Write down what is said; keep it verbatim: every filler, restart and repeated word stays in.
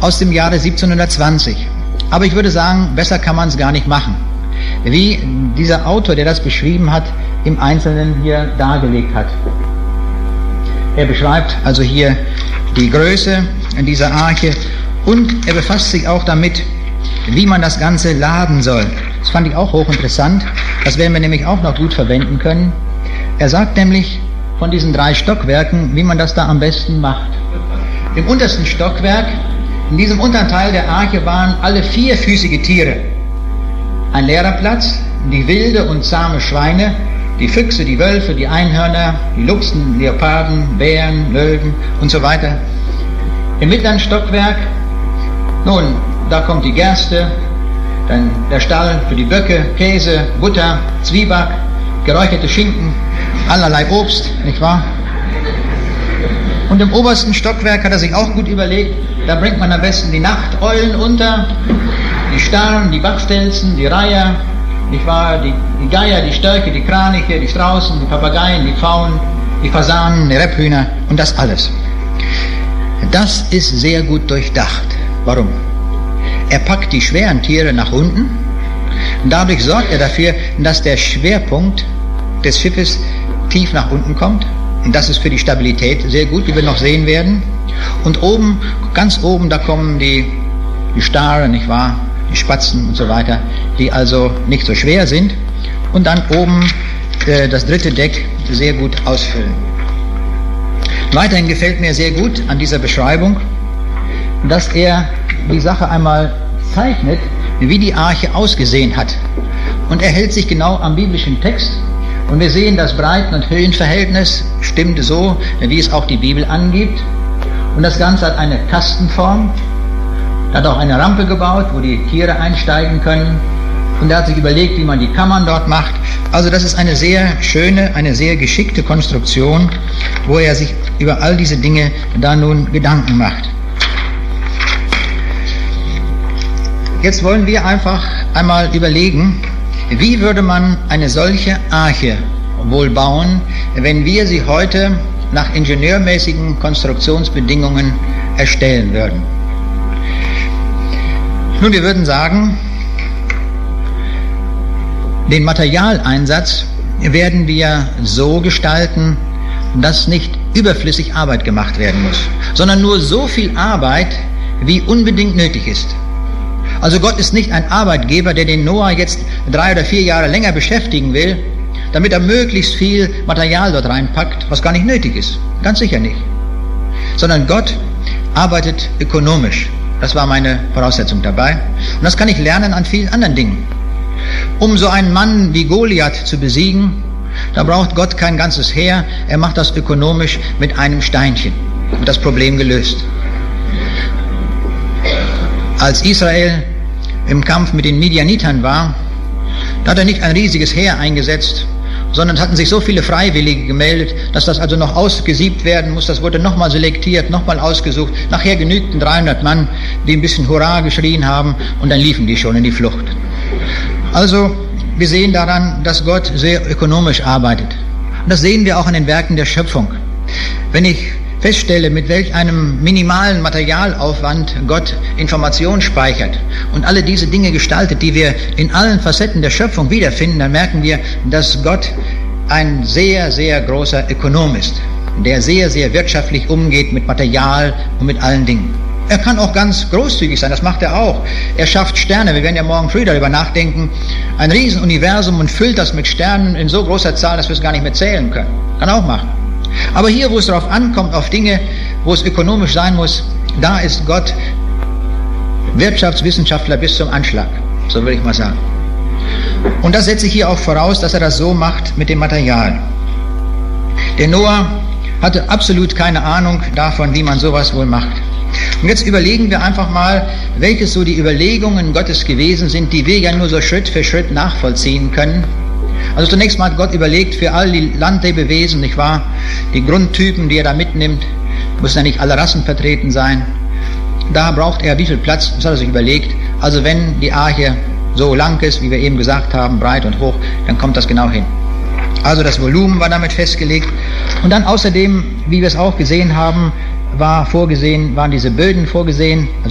aus dem Jahre siebzehnhundertzwanzig. Aber ich würde sagen, besser kann man es gar nicht machen, wie dieser Autor, der das beschrieben hat, im Einzelnen hier dargelegt hat. Er beschreibt also hier die Größe dieser Arche und er befasst sich auch damit, wie man das Ganze laden soll. Das fand ich auch hochinteressant. Das werden wir nämlich auch noch gut verwenden können. Er sagt nämlich von diesen drei Stockwerken, wie man das da am besten macht. Im untersten Stockwerk, in diesem unteren Teil der Arche, waren alle vierfüßige Tiere. Ein leerer Platz, die wilde und zahme Schweine, die Füchse, die Wölfe, die Einhörner, die Luchsen, Leoparden, Bären, Löwen und so weiter. Im mittleren Stockwerk, nun, da kommt die Gerste, dann der Stall für die Böcke, Käse, Butter, Zwieback, geräucherte Schinken, allerlei Obst, nicht wahr? Und im obersten Stockwerk hat er sich auch gut überlegt, da bringt man am besten die Nachteulen unter, die Starren, die Bachstelzen, die Reiher, nicht wahr? Die, die Geier, die Störche, die Kraniche, die Straußen, die Papageien, die Pfauen, die Fasanen, die Rebhühner und das alles. Das ist sehr gut durchdacht. Warum? Er packt die schweren Tiere nach unten und dadurch sorgt er dafür, dass der Schwerpunkt des Schiffes tief nach unten kommt. Und das ist für die Stabilität sehr gut, wie wir noch sehen werden. Und oben, ganz oben, da kommen die, die Stare, nicht wahr? Die Spatzen und so weiter, die also nicht so schwer sind. Und dann oben äh, das dritte Deck sehr gut ausfüllen. Weiterhin gefällt mir sehr gut an dieser Beschreibung, dass er die Sache einmal zeichnet, wie die Arche ausgesehen hat. Und er hält sich genau am biblischen Text. Und wir sehen, das Breiten- und Höhenverhältnis stimmt so, wie es auch die Bibel angibt. Und das Ganze hat eine Kastenform. Er hat auch eine Rampe gebaut, wo die Tiere einsteigen können. Und er hat sich überlegt, wie man die Kammern dort macht. Also das ist eine sehr schöne, eine sehr geschickte Konstruktion, wo er sich über all diese Dinge da nun Gedanken macht. Jetzt wollen wir einfach einmal überlegen, wie würde man eine solche Arche wohl bauen, wenn wir sie heute nach ingenieurmäßigen Konstruktionsbedingungen erstellen würden. Nun, wir würden sagen, den Materialeinsatz werden wir so gestalten, dass nicht überflüssig Arbeit gemacht werden muss, sondern nur so viel Arbeit, wie unbedingt nötig ist. Also Gott ist nicht ein Arbeitgeber, der den Noah jetzt drei oder vier Jahre länger beschäftigen will, damit er möglichst viel Material dort reinpackt, was gar nicht nötig ist. Ganz sicher nicht. Sondern Gott arbeitet ökonomisch. Das war meine Voraussetzung dabei. Und das kann ich lernen an vielen anderen Dingen. Um so einen Mann wie Goliath zu besiegen, da braucht Gott kein ganzes Heer. Er macht das ökonomisch mit einem Steinchen. Und das Problem gelöst. Als Israel im Kampf mit den Midianitern war, da hat er nicht ein riesiges Heer eingesetzt, sondern es hatten sich so viele Freiwillige gemeldet, dass das also noch ausgesiebt werden muss. Das wurde nochmal selektiert, nochmal ausgesucht. Nachher genügten dreihundert Mann, die ein bisschen Hurra geschrien haben und dann liefen die schon in die Flucht. Also wir sehen daran, dass Gott sehr ökonomisch arbeitet. Und das sehen wir auch an den Werken der Schöpfung. Wenn ich feststelle, mit welch einem minimalen Materialaufwand Gott Informationen speichert und alle diese Dinge gestaltet, die wir in allen Facetten der Schöpfung wiederfinden, dann merken wir, dass Gott ein sehr, sehr großer Ökonom ist, der sehr, sehr wirtschaftlich umgeht mit Material und mit allen Dingen. Er kann auch ganz großzügig sein, das macht er auch. Er schafft Sterne, wir werden ja morgen früh darüber nachdenken, ein Riesenuniversum und füllt das mit Sternen in so großer Zahl, dass wir es gar nicht mehr zählen können. Kann er auch machen. Aber hier, wo es darauf ankommt, auf Dinge, wo es ökonomisch sein muss, da ist Gott Wirtschaftswissenschaftler bis zum Anschlag, so würde ich mal sagen. Und das setze ich hier auch voraus, dass er das so macht mit dem Material. Der Noah hatte absolut keine Ahnung davon, wie man sowas wohl macht. Und jetzt überlegen wir einfach mal, welches so die Überlegungen Gottes gewesen sind, die wir ja nur so Schritt für Schritt nachvollziehen können. Also zunächst mal hat Gott überlegt für all die Landlebewesen, nicht wahr? Die Grundtypen, die er da mitnimmt, müssen ja nicht alle Rassen vertreten sein. Da braucht er wie viel Platz, das hat er sich überlegt. Also wenn die Arche so lang ist, wie wir eben gesagt haben, breit und hoch, dann kommt das genau hin. Also das Volumen war damit festgelegt. Und dann außerdem, wie wir es auch gesehen haben, war vorgesehen, waren diese Böden vorgesehen, also